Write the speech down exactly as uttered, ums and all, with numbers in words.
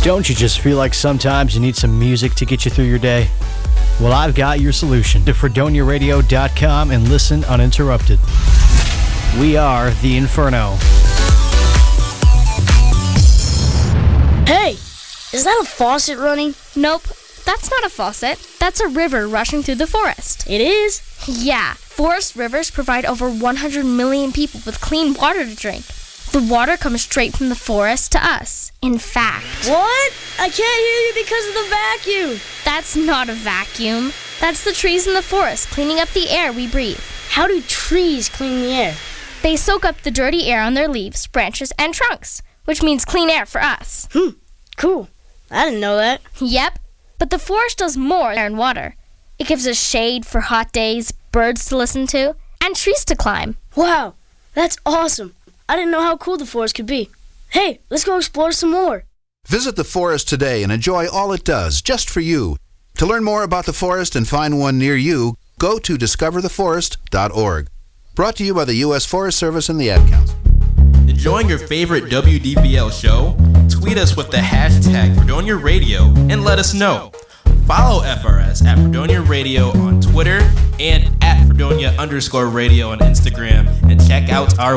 Don't you just feel like sometimes you need some music to get you through your day? Well, I've got your solution. To fredonia radio dot com and listen uninterrupted. We are the Inferno. Hey, is that a faucet running? Nope, that's not a faucet. That's a river rushing through the forest. It is? Yeah, forest rivers provide over one hundred million people with clean water to drink. The water comes straight from the forest to us. In fact... What? I can't hear you because of the vacuum. That's not a vacuum. That's the trees in the forest cleaning up the air we breathe. How do trees clean the air? They soak up the dirty air on their leaves, branches, and trunks, which means clean air for us. Hmm, cool. I didn't know that. Yep, but the forest does more than water. It gives us shade for hot days, birds to listen to, and trees to climb. Wow, that's awesome. I didn't know how cool the forest could be. Hey, let's go explore some more. Visit the forest today and enjoy all it does, just for you. To learn more about the forest and find one near you, go to discover the forest dot org. Brought to you by the U S Forest Service and the Ad Council. Enjoying your favorite W D B L show? Tweet us with the hashtag Fredonia Radio and let us know. Follow F R S at Fredonia Radio on Twitter and at Fredonia underscore radio on Instagram, and check out our